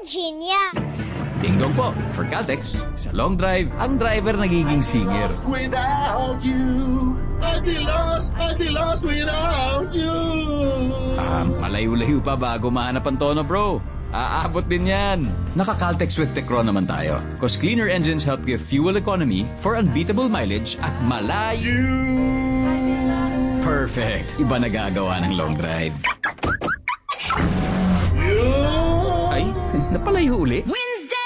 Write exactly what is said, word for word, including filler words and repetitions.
Virginia. Ding-dong po, for Caltex, sa long drive, ang driver nagiging singer. Without you, I'd be lost, I'd be lost without you. Ah, malayo-layo pa bago mahanap ang tono, bro. Aabot din yan. Naka-Caltex with Tecron naman tayo. Cause cleaner engines help give fuel economy for unbeatable mileage at malayo. Perfect. Iba nagagawa ng long drive. Ay, napalayo uli.